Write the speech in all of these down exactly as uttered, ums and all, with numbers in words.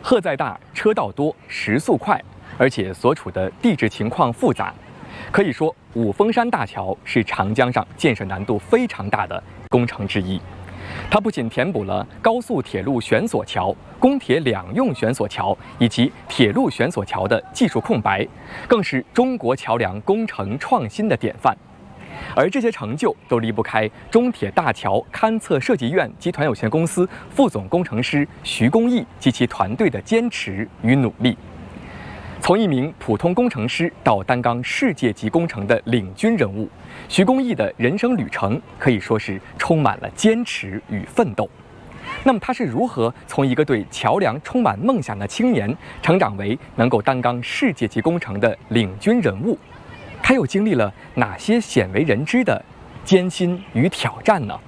荷载大，车道多，时速快，而且所处的地质情况复杂。可以说，五峰山大桥是长江上建设难度非常大的工程之一。它不仅填补了高速铁路悬索桥、公铁两用悬索桥以及铁路悬索桥的技术空白，更是中国桥梁工程创新的典范。而这些成就都离不开中铁大桥勘测设计院集团有限公司副总工程师徐公义及其团队的坚持与努力。从一名普通工程师到担纲世界级工程的领军人物，徐公义的人生旅程可以说是充满了坚持与奋斗。那么他是如何从一个对桥梁充满梦想的青年，成长为能够担纲世界级工程的领军人物？他又经历了哪些鲜为人知的艰辛与挑战呢？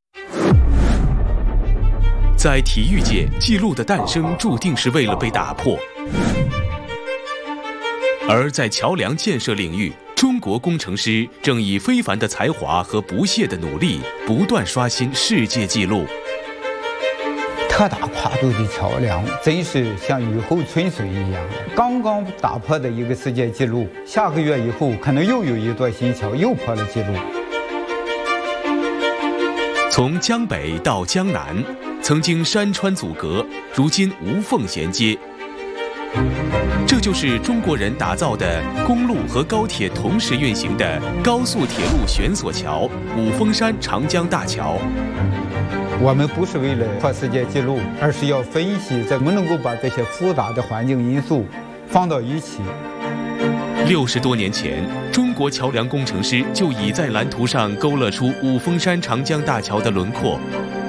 在体育界，纪录的诞生注定是为了被打破；而在桥梁建设领域，中国工程师正以非凡的才华和不懈的努力，不断刷新世界纪录。 特大跨度的桥梁真是像雨后春笋一样的，刚刚打破的一个世界纪录，下个月以后可能又有一座新桥又破了纪录。 从江北到江南，曾经山川阻隔，如今无缝衔接。这就是中国人打造的公路和高铁同时运行的高速铁路悬索桥——五峰山长江大桥。 我们不是为了破世界纪录，而是要分析怎么能够把这些复杂的环境因素放到一起。 六十多年前，中国桥梁工程师就已在蓝图上勾勒出五峰山长江大桥的轮廓。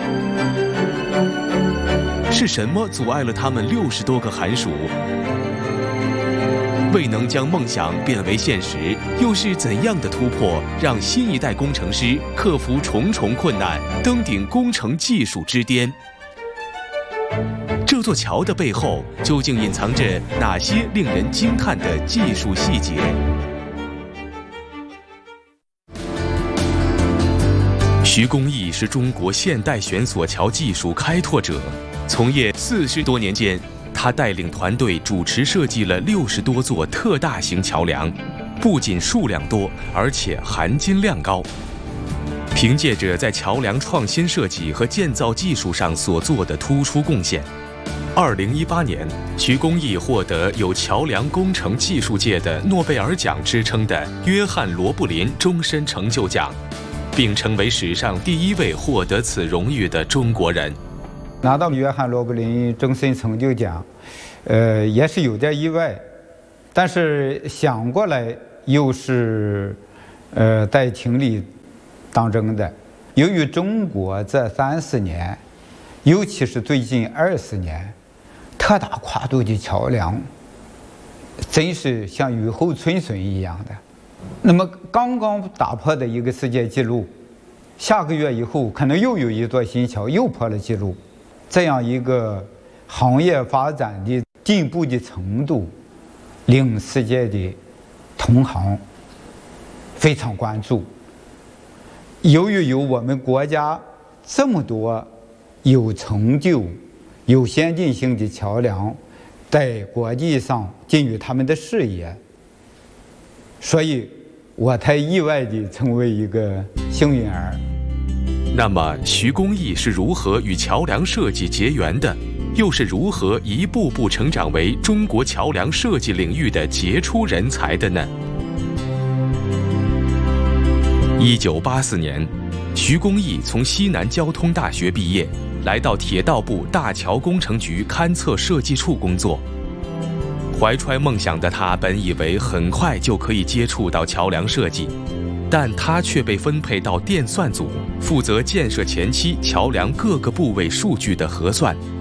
是什么阻碍了他们六十多个寒暑？未能将梦想变为现实，又是怎样的突破，让新一代工程师克服重重困难，登顶工程技术之巅？这座桥的背后，究竟隐藏着哪些令人惊叹的技术细节？徐公义是中国现代悬索桥技术开拓者，从业四十多年间，他带领团队主持设计了六十多座特大型桥梁，不仅数量多，而且含金量高。凭借着在桥梁创新设计和建造技术上所做的突出贡献，二零一八年，徐公义获得有桥梁工程技术界的诺贝尔奖之称的约翰·罗布林终身成就奖，并成为史上第一位获得此荣誉的中国人。 拿到约翰·罗布林终身成就奖，呃，也是有点意外，但是想过来又是，呃，在情理当中的。由于中国这三十年，尤其是最近二十年，特大跨度的桥梁，真是像雨后春笋一样的。那么刚刚打破的一个世界纪录，下个月以后可能又有一座新桥又破了纪录。这样一个行业发展的进步的程度，令世界的同行非常关注。由于有我们国家这么多有成就、有先进性的桥梁，在国际上给予他们的视野，所以我才意外地成为一个幸运儿。 那么，徐公义是如何与桥梁设计结缘的？又是如何一步步成长为中国桥梁设计领域的杰出人才的呢？一九八四年，徐公义从西南交通大学毕业，来到铁道部大桥工程局勘测设计处工作。怀揣梦想的他，本以为很快就可以接触到桥梁设计。但他却被分配到电算组，负责建设前期桥梁各个部位数据的核算，